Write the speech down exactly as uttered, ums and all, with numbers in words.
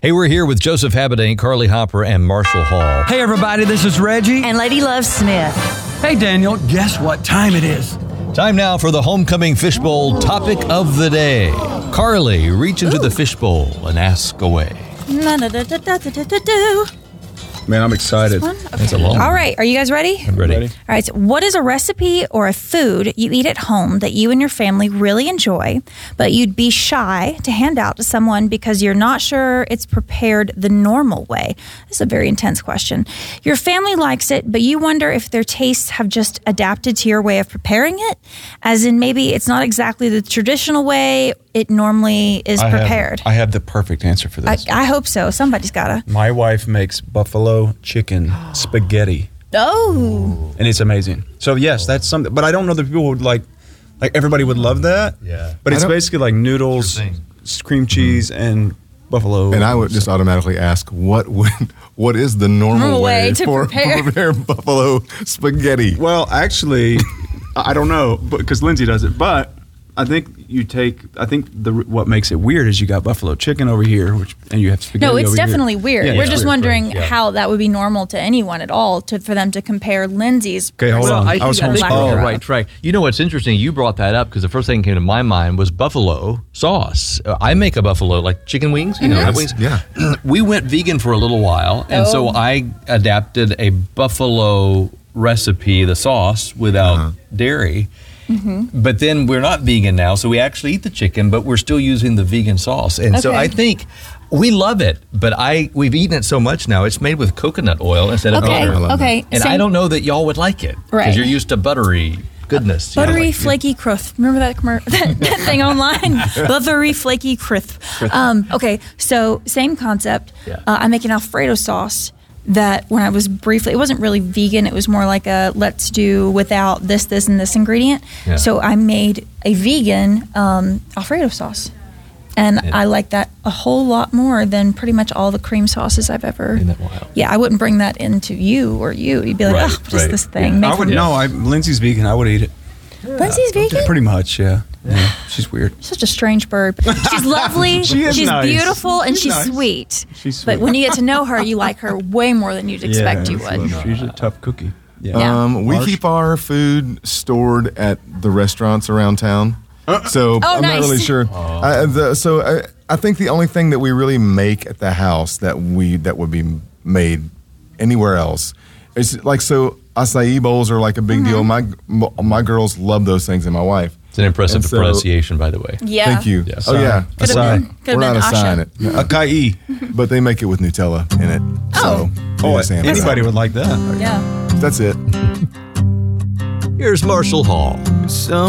Hey, we're here with Joseph Habedank, Carly Hopper, and Marshall Hall. Hey, everybody, this is Reggie. And Lady Love Smith. Hey, Daniel, guess what time it is? Time now for the Homecoming Fishbowl topic of the day. Carly, reach into Ooh. the fishbowl and ask away. Man, I'm excited. Okay. It's a long All right, are you guys ready? I'm ready. ready. All right, so what is a recipe or a food you eat at home that you and your family really enjoy, but you'd be shy to hand out to someone because you're not sure it's prepared the normal way? This is a very intense question. Your family likes it, but you wonder if their tastes have just adapted to your way of preparing it, as in maybe it's not exactly the traditional way it normally is I prepared. Have, I have the perfect answer for this. I, I hope so. Somebody's gotta. My wife makes buffalo chicken spaghetti. Oh. And it's amazing. So yes, that's something. But I don't know that people would like, like everybody would love that. Yeah. But it's basically like noodles, cream cheese, mm-hmm. and buffalo. And I would just automatically ask, what would, what is the normal, normal way, way to for prepare. prepare buffalo spaghetti? Well, actually, I don't know because Lindsay does it, but. I think you take. I think the what makes it weird is you got buffalo chicken over here, which and you have spaghetti. No, it's over definitely here. weird. Yeah, We're yeah. just weird, wondering right? yeah. how that would be normal to anyone at all to for them to compare Lindsay's. Okay, hold on. I, I was think, I think, homeschooled. oh, right, right. You know what's interesting? You brought that up because the first thing that came to my mind was buffalo sauce. Uh, I make a buffalo like chicken wings. You know, Yes, wings. yeah. We went vegan for a little while, and Oh. so I adapted a buffalo recipe, the sauce without Uh-huh. dairy. Mm-hmm. But then we're not vegan now, so we actually eat the chicken, but we're still using the vegan sauce. And so Okay. I think we love it, but I we've eaten it so much now, it's made with coconut oil instead of Okay, butter. okay. And Same- I don't know that y'all would like it. Right. Because you're used to buttery goodness. you know, Buttery, like- flaky crisp. Remember that, commer- that, that thing online? Buttery, flaky crisp. Um, okay, so same concept. Yeah. Uh, I make an Alfredo sauce that when I was briefly, it wasn't really vegan. It was more like a let's do without this, this, and this ingredient. Yeah. So I made a vegan um, Alfredo sauce. And Yeah. I like that a whole lot more than pretty much all the cream sauces I've ever. Isn't that wild? Yeah, I wouldn't bring that into you or you. You'd be like, Right, oh, what is right. this thing? Yeah. Made I would from- no. I Lindsay's vegan. I would eat it. Lindsay's vegan? Pretty much, yeah. yeah. She's weird. Such a strange bird. But she's lovely. She is she's nice. beautiful, and She's she's nice. sweet. She's sweet. But when you get to know her, you like her way more than you'd expect you would. She's a tough cookie. Yeah. Yeah. Um, we Marsh? keep our food stored at the restaurants around town. So Oh, I'm nice. not really sure. I, the, so I, I think the only thing that we really make at the house that we that would be made anywhere else is like so acai bowls are like a big Mm-hmm. deal. My my girls love those things, and my wife. It's an impressive And so- pronunciation, by the way. Yeah. Thank you. Yeah. Oh yeah, Could have been, could we're have not been assigning Asha. it, Acai. but they make it with Nutella in it. Oh. So Oh, we're saying anybody would like that. Yeah. That's it. Here's Marshall Hall. Some